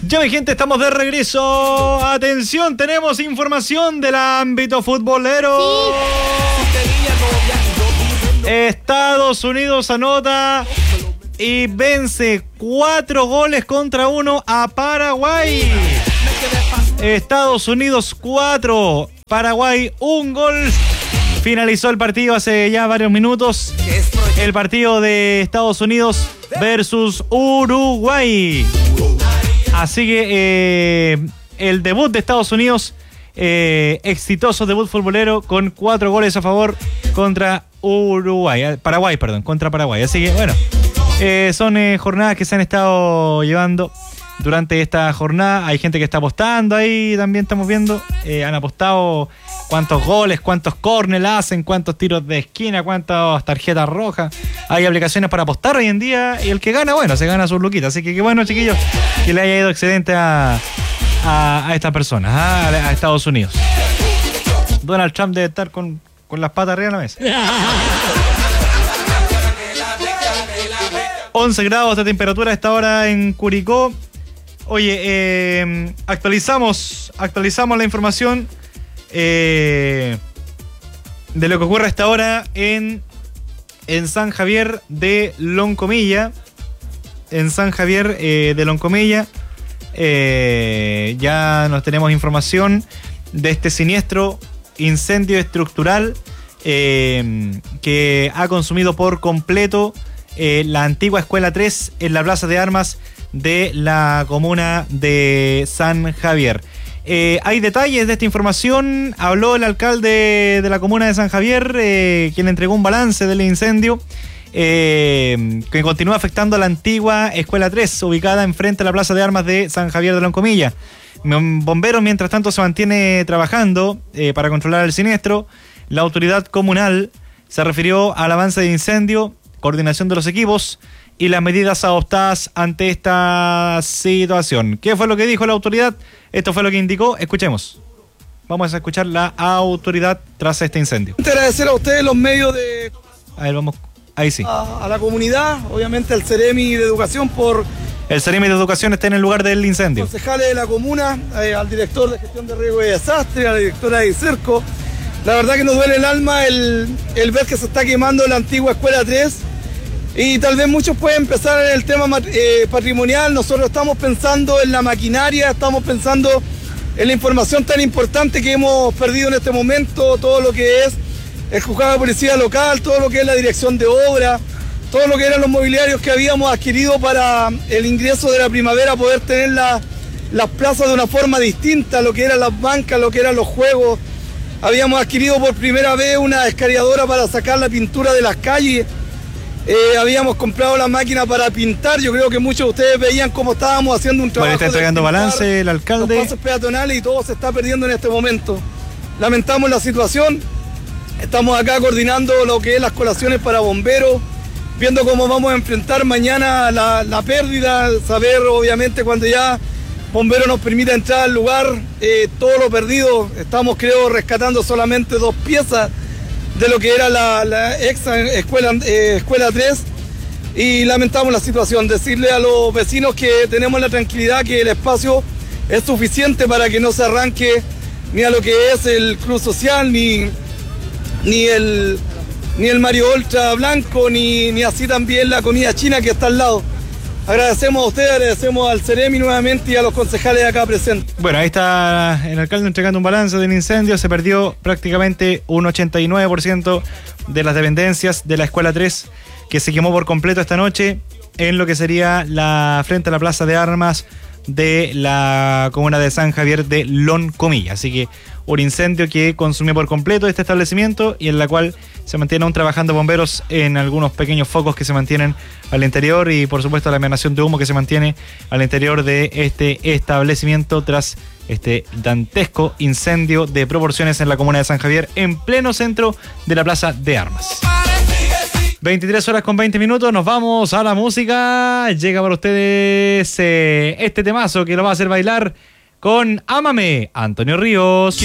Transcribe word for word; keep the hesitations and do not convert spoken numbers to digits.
Ya mi gente, estamos de regreso. Atención, tenemos información del ámbito futbolero. Sí. Estados Unidos anota y vence cuatro goles contra uno a Paraguay. Estados Unidos cuatro, Paraguay un gol. Finalizó el partido hace ya varios minutos. El partido de Estados Unidos versus Uruguay. Así que eh, el debut de Estados Unidos, eh, exitoso debut futbolero con cuatro goles a favor contra Uruguay, eh, Paraguay, perdón, contra Paraguay. Así que bueno, eh, son eh, jornadas que se han estado llevando durante esta jornada. Hay gente que está apostando ahí, también estamos viendo. Eh, han apostado cuántos goles, cuántos córner hacen, cuántos tiros de esquina, cuántas tarjetas rojas. Hay aplicaciones para apostar hoy en día y el que gana, bueno, se gana sus luquitas. Así que qué bueno, chiquillos, que le haya ido excelente a, a, a estas personas, a, a Estados Unidos. Donald Trump debe estar con, con las patas arriba de la mesa. once grados de temperatura a esta hora en Curicó. Oye, eh, actualizamos, actualizamos la información eh, de lo que ocurre a esta hora en, en San Javier de Loncomilla. En San Javier eh, de Loncomilla eh, ya nos tenemos información de este siniestro incendio estructural eh, que ha consumido por completo eh, la antigua Escuela tres en la Plaza de Armas de la comuna de San Javier. Eh, hay detalles de esta información. Habló el alcalde de la comuna de San Javier, eh, quien entregó un balance del incendio eh, que continúa afectando a la antigua Escuela tres, ubicada enfrente a la Plaza de Armas de San Javier de Loncomilla. Bomberos, mientras tanto, se mantiene trabajando eh, para controlar el siniestro. La autoridad comunal se refirió al avance de incendio, coordinación de los equipos y las medidas adoptadas ante esta situación. ¿Qué fue lo que dijo la autoridad? Esto fue lo que indicó. Escuchemos. Vamos a escuchar la autoridad tras este incendio. Agradecer a ustedes los medios de... A ver, vamos. Ahí sí. A, a la comunidad, obviamente al Ceremi de Educación por... El Ceremi de Educación está en el lugar del incendio. Concejales de la comuna, eh, al director de gestión de riesgo y desastre, a la directora de Cerco. La verdad que nos duele el alma el, el ver que se está quemando la antigua Escuela tres. Y tal vez muchos pueden empezar en el tema eh, patrimonial. Nosotros estamos pensando en la maquinaria, estamos pensando en la información tan importante que hemos perdido en este momento, todo lo que es el juzgado de policía local, todo lo que es la dirección de obra, todo lo que eran los mobiliarios que habíamos adquirido para el ingreso de la primavera, poder tener la, las plazas de una forma distinta, lo que eran las bancas, lo que eran los juegos. Habíamos adquirido por primera vez una escariadora para sacar la pintura de las calles. Eh, habíamos comprado la máquina para pintar. Yo creo que muchos de ustedes veían cómo estábamos haciendo un trabajo. Bueno, está entregando balance el alcalde. Los pasos peatonales y todo se está perdiendo en este momento. Lamentamos la situación. Estamos acá coordinando lo que es las colaciones para bomberos, viendo cómo vamos a enfrentar mañana la, la pérdida, saber obviamente cuando ya bomberos nos permita entrar al lugar, eh, todo lo perdido. Estamos, creo, rescatando solamente dos piezas de lo que era la, la ex escuela, eh, escuela tres, y lamentamos la situación. Decirle a los vecinos que tenemos la tranquilidad que el espacio es suficiente para que no se arranque ni a lo que es el Club Social, ni, ni, el, ni el Mario Ultra Blanco, ni, ni así también la comida china que está al lado. Agradecemos a ustedes, agradecemos al Ceremi nuevamente y a los concejales acá presentes. Bueno, ahí está el alcalde entregando un balance del incendio. Se perdió prácticamente un ochenta y nueve por ciento de las dependencias de la Escuela tres, que se quemó por completo esta noche en lo que sería la frente a la Plaza de Armas de la comuna de San Javier de Loncomilla. Así que un incendio que consumió por completo este establecimiento y en la cual se mantienen aún trabajando bomberos en algunos pequeños focos que se mantienen al interior, y por supuesto la emanación de humo que se mantiene al interior de este establecimiento tras este dantesco incendio de proporciones en la comuna de San Javier, en pleno centro de la Plaza de Armas. veintitrés horas con veinte minutos, nos vamos a la música. Llega para ustedes eh, este temazo que lo va a hacer bailar con Ámame, Antonio Ríos.